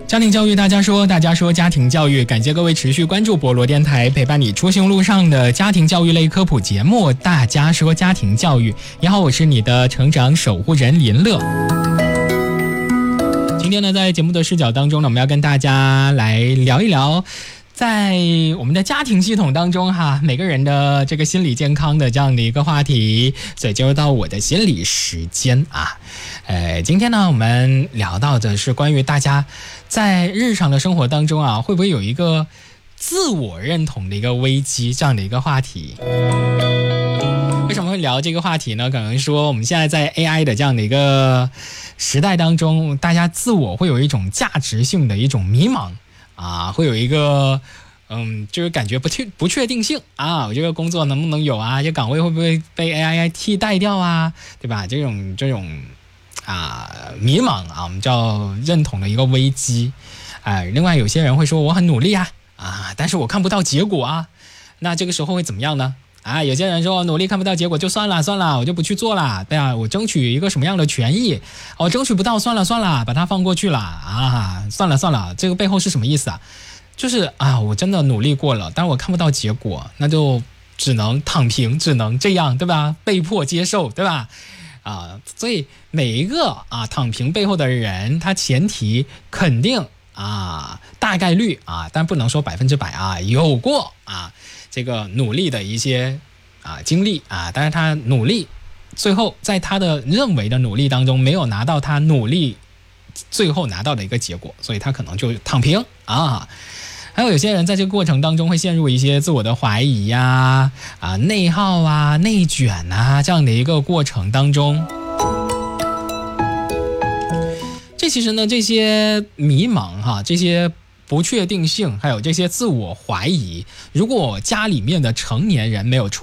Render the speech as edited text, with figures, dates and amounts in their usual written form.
家庭教育大家说，大家说家庭教育，感谢各位持续关注菠萝电台，陪伴你出行路上的家庭教育类科普节目。大家说家庭教育，你好，我是你的成长守护人林乐。今天呢，在节目的视角当中呢，我们要跟大家来聊一聊，在我们的家庭系统当中每个人的这个心理健康的这样的一个话题，所以就到我的心理时间今天呢，我们聊到的是关于大家在日常的生活当中会不会有一个自我认同的一个危机这样的一个话题。为什么会聊这个话题呢？可能说我们现在在 AI 的这样的一个时代当中，大家自我会有一种价值性的一种迷茫会有一个就是感觉不确定性我这个工作能不能有这岗位会不会被 AI 替代掉对吧？这种迷茫我们叫认同的一个危机另外有些人会说我很努力但是我看不到结果那这个时候会怎么样呢？有些人说努力看不到结果就算了，我就不去做了，对我争取一个什么样的权益，我争取不到，算了，把它放过去了算了，这个背后是什么意思就是我真的努力过了，但是我看不到结果，那就只能躺平，只能这样，对吧？被迫接受，对吧？所以每一个躺平背后的人，他前提肯定大概率但不能说100%有过这个努力的一些经历但是他努力最后在他的认为的努力当中没有拿到他努力最后拿到的一个结果，所以他可能就躺平还有些人在这个过程当中会陷入一些自我的怀疑内耗内卷这样的一个过程当中。这其实呢，这些迷茫这些不确定性，还有这些自我怀疑，如果家里面的成年人没有